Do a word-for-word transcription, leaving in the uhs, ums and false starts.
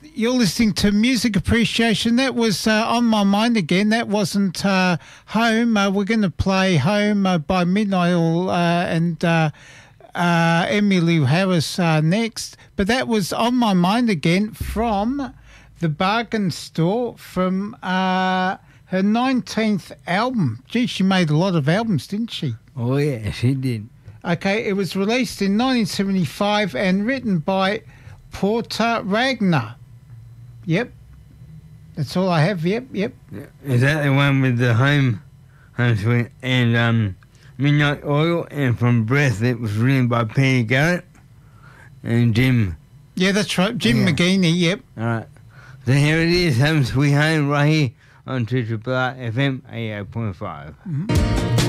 you're listening to Music Appreciation. That was uh, On My Mind Again. That wasn't uh, Home. Uh, we're going to play Home uh, by Midnight Oil uh, and uh, uh, Emmylou Harris uh, next. But that was On My Mind Again from The Bargain Store from uh, her nineteenth album. Gee, she made a lot of albums, didn't she? Oh, yeah, she did. Okay, it was released in nineteen seventy-five and written by Porter Ragnar. Yep. That's all I have. Yep, yep. Is that the one with the home, home sweet and um, Midnight Oil? And from Breath, it was written by Peter Garrett and Jim. Yeah, that's right. Jim yeah. McGeaney, yep. All right. So here it is, Home Sweet Home, right here on two R R R F M eighty-eight point five. Mm-hmm.